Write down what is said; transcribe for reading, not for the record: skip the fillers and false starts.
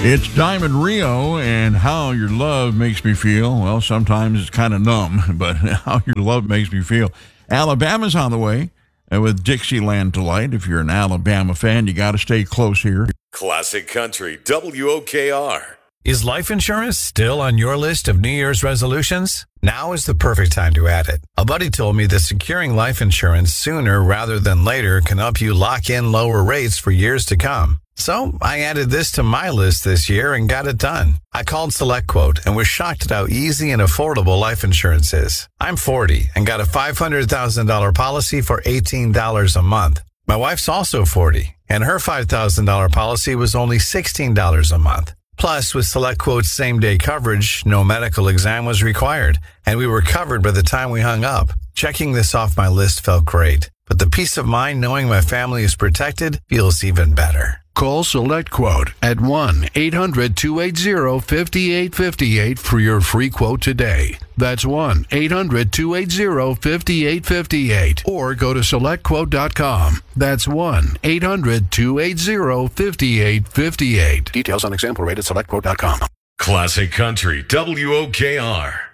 It's Diamond Rio, and how your love makes me feel. Well, sometimes it's kind of numb, but how your love makes me feel. Alabama's on the way with Dixieland Delight. If you're an Alabama fan, you got to stay close here. Classic Country, WOKR. Is life insurance still on your list of New Year's resolutions? Now is the perfect time to add it. A buddy told me that securing life insurance sooner rather than later can help you lock in lower rates for years to come. So I added this to my list this year and got it done. I called SelectQuote and was shocked at how easy and affordable life insurance is. I'm 40 and got a $500,000 policy for $18 a month. My wife's also 40 and her $5,000 policy was only $16 a month. Plus, with SelectQuote's same-day coverage, no medical exam was required, and we were covered by the time we hung up. Checking this off my list felt great, but the peace of mind knowing my family is protected feels even better. Call SelectQuote at 1-800-280-5858 for your free quote today. That's 1-800-280-5858. Or go to SelectQuote.com. That's 1-800-280-5858. Details on example rate at SelectQuote.com. Classic Country, WOKR.